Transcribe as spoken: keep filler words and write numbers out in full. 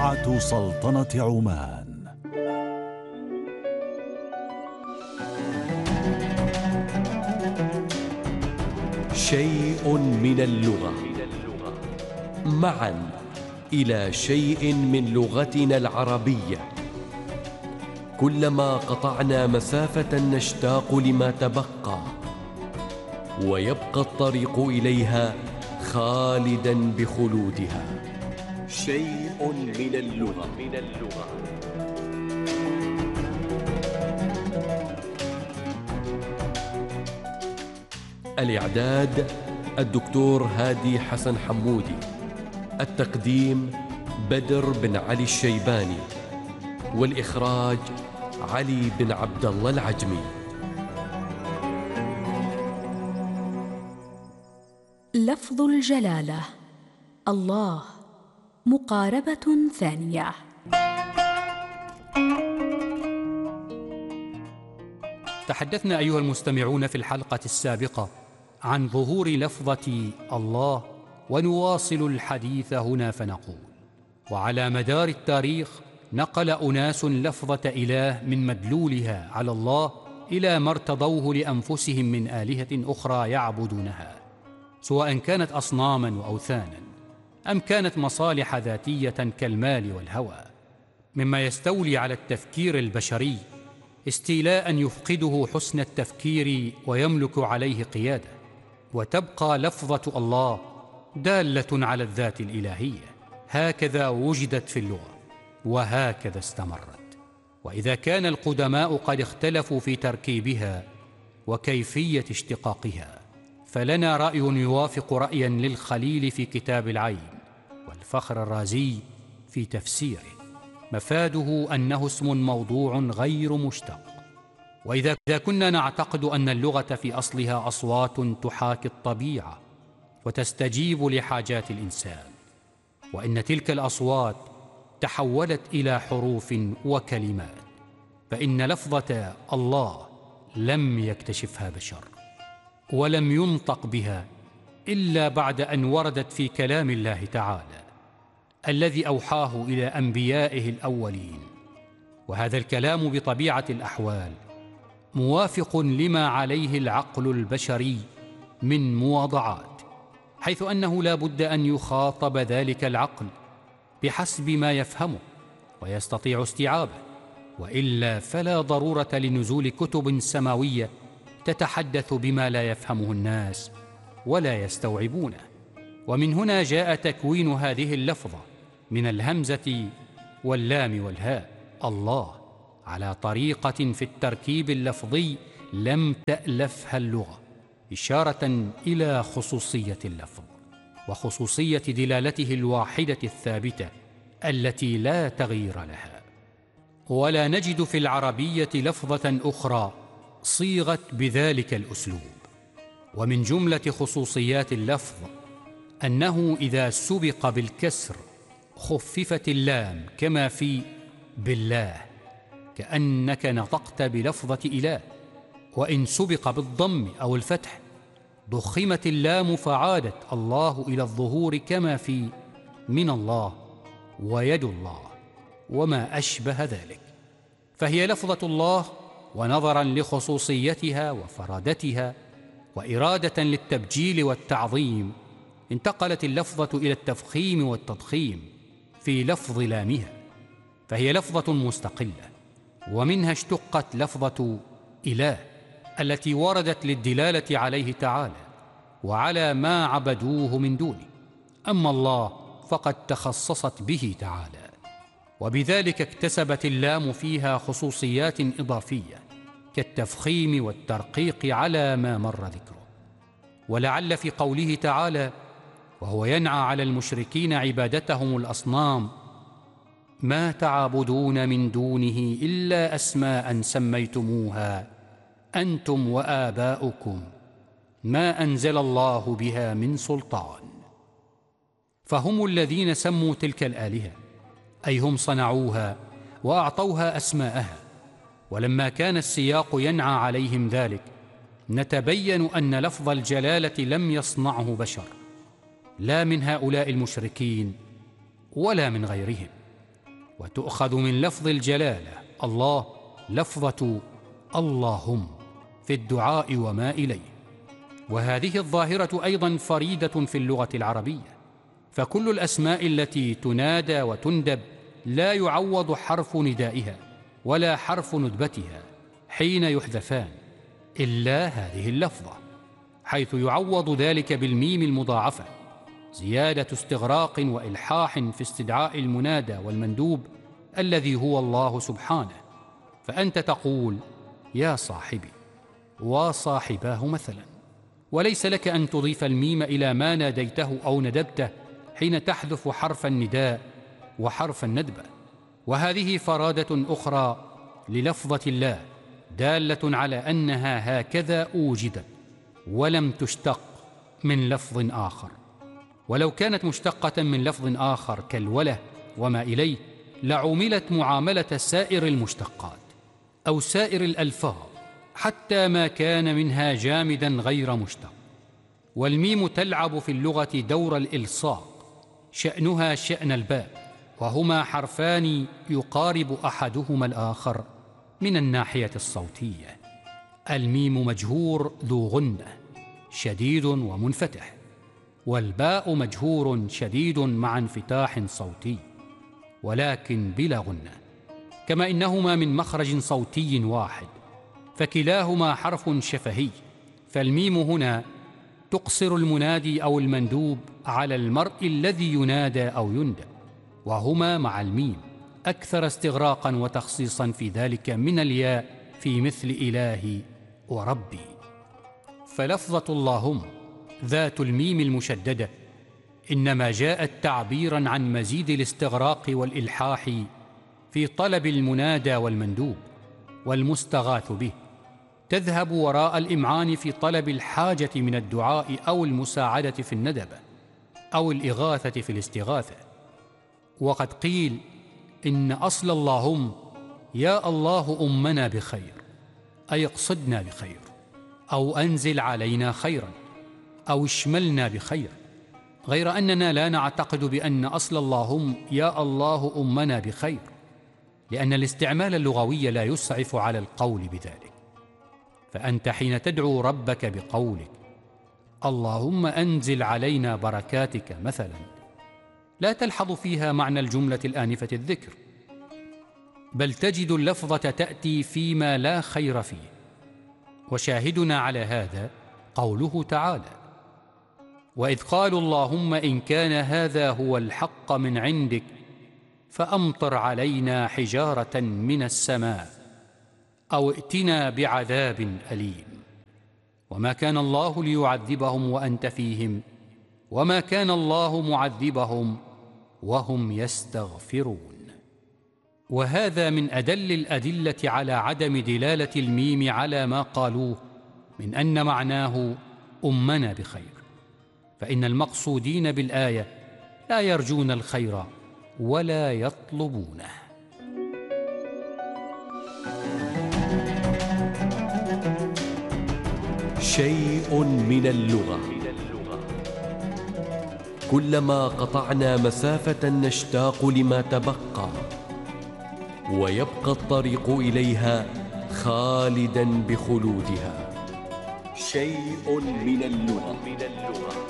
إذاعة سلطنة عمان. شيء من اللغة، معا إلى شيء من لغتنا العربية. كلما قطعنا مسافة نشتاق لما تبقى، ويبقى الطريق إليها خالدا بخلودها. شيء من اللغة. الإعداد الدكتور هادي حسن حمودي، التقديم بدر بن علي الشيباني، والإخراج علي بن عبد الله العجمي. لفظ الجلالة الله، مقاربة ثانية. تحدثنا أيها المستمعون في الحلقة السابقة عن ظهور لفظة الله، ونواصل الحديث هنا فنقول: وعلى مدار التاريخ نقل أناس لفظة إله من مدلولها على الله إلى ما ارتضوه لأنفسهم من آلهة أخرى يعبدونها، سواء كانت أصناما وأوثانا أم كانت مصالح ذاتية كالمال والهوى، مما يستولي على التفكير البشري استيلاء يفقده حسن التفكير ويملك عليه قيادة. وتبقى لفظة الله دالة على الذات الإلهية، هكذا وجدت في اللغة وهكذا استمرت. وإذا كان القدماء قد اختلفوا في تركيبها وكيفية اشتقاقها، فلنا رأي يوافق رأيا للخليل في كتاب العين، والفخر الرازي في تفسيره، مفاده أنه اسم موضوع غير مشتق. وإذا كنا نعتقد أن اللغة في أصلها أصوات تحاكي الطبيعة وتستجيب لحاجات الإنسان، وإن تلك الأصوات تحولت إلى حروف وكلمات، فإن لفظة الله لم يكتشفها بشر، ولم ينطق بها إلا بعد أن وردت في كلام الله تعالى الذي أوحاه إلى أنبيائه الأولين. وهذا الكلام بطبيعة الأحوال موافق لما عليه العقل البشري من مواضعات، حيث أنه لا بد أن يخاطب ذلك العقل بحسب ما يفهمه ويستطيع استيعابه، وإلا فلا ضرورة لنزول كتب سماوية تتحدث بما لا يفهمه الناس ولا يستوعبونه. ومن هنا جاء تكوين هذه اللفظة من الهمزة واللام والهاء، الله، على طريقة في التركيب اللفظي لم تألفها اللغة، إشارة إلى خصوصية اللفظ وخصوصية دلالته الواحدة الثابتة التي لا تغيير لها. ولا نجد في العربية لفظة أخرى صيغت بذلك الأسلوب. ومن جملة خصوصيات اللفظ أنه إذا سبق بالكسر خففت اللام، كما في بالله، كأنك نطقت بلفظة إله. وإن سبق بالضم أو الفتح ضخمت اللام فعادت الله إلى الظهور، كما في من الله ويد الله وما أشبه ذلك. فهي لفظة الله، ونظرا لخصوصيتها وفرادتها وإرادة للتبجيل والتعظيم انتقلت اللفظة إلى التفخيم والتضخيم في لفظ لامها، فهي لفظة مستقلة. ومنها اشتقت لفظة إله التي وردت للدلالة عليه تعالى وعلى ما عبدوه من دونه، أما الله فقد تخصصت به تعالى، وبذلك اكتسبت اللام فيها خصوصيات إضافية كالتفخيم والترقيق على ما مر ذكره. ولعل في قوله تعالى وهو ينعى على المشركين عبادتهم الأصنام: ما تعبدون من دونه إلا أسماء سميتموها أنتم وآباؤكم ما أنزل الله بها من سلطان. فهم الذين سموا تلك الآلهة، أي هم صنعوها وأعطوها أسماءها. ولما كان السياق ينعى عليهم ذلك، نتبين أن لفظ الجلالة لم يصنعه بشر، لا من هؤلاء المشركين ولا من غيرهم، وتؤخذ من لفظ الجلالة الله لفظة اللهم في الدعاء وما إليه. وهذه الظاهرة أيضا فريدة في اللغة العربية، فكل الأسماء التي تنادى وتندب لا يعوض حرف ندائها ولا حرف ندبتها حين يحذفان إلا هذه اللفظة، حيث يعوض ذلك بالميم المضاعفة، زيادة استغراق وإلحاح في استدعاء المنادى والمندوب الذي هو الله سبحانه. فأنت تقول يا صاحبي وصاحباه مثلا، وليس لك أن تضيف الميم إلى ما ناديته أو ندبته حين تحذف حرف النداء وحرف الندبة. وهذه فرادة أخرى للفظة الله دالة على أنها هكذا أوجدت ولم تشتق من لفظ آخر. ولو كانت مشتقة من لفظ آخر كالوله وما إليه لعملت معاملة سائر المشتقات أو سائر الألفاظ حتى ما كان منها جامدا غير مشتق. والميم تلعب في اللغة دور الإلصاق، شأنها شأن الباء، وهما حرفان يقارب أحدهما الآخر من الناحية الصوتية. الميم مجهور ذو غنة شديد ومنفتح، والباء مجهور شديد مع انفتاح صوتي ولكن بلا غنة، كما إنهما من مخرج صوتي واحد، فكلاهما حرف شفهي. فالميم هنا تقصر المنادي أو المندوب على المرء الذي ينادى أو يندى، وهما مع الميم أكثر استغراقا وتخصيصا في ذلك من الياء في مثل إلهي وربي. فلفظة اللهم ذات الميم المشددة إنما جاءت تعبيرا عن مزيد الاستغراق والإلحاح في طلب المنادى والمندوب والمستغاث به، تذهب وراء الإمعان في طلب الحاجة من الدعاء أو المساعدة في الندبة أو الإغاثة في الاستغاثة. وقد قيل إن أصل اللهم يا الله أمنا بخير، أي اقصدنا بخير، أو أنزل علينا خيرا، أو اشملنا بخير، غير أننا لا نعتقد بأن أصل اللهم يا الله أمنا بخير، لأن الاستعمال اللغوي لا يسعف على القول بذلك. فأنت حين تدعو ربك بقولك اللهم أنزل علينا بركاتك مثلا، لا تلحظ فيها معنى الجملة الآنفة الذكر، بل تجد اللفظة تأتي فيما لا خير فيه. وشاهدنا على هذا قوله تعالى وإذ قالوا اللهم إن كان هذا هو الحق من عندك فأمطر علينا حجارة من السماء أو ائتنا بعذاب أليم. وما كان الله ليعذبهم وأنت فيهم وما كان الله معذبهم وهم يستغفرون. وهذا من أدل الأدلة على عدم دلالة الميم على ما قالوه من أن معناه أمنا بخير، فإن المقصودين بالآية لا يرجون الخير ولا يطلبونه. شيء من اللغة. كلما قطعنا مسافة نشتاق لما تبقى، ويبقى الطريق إليها خالدا بخلودها. شيء من اللغة.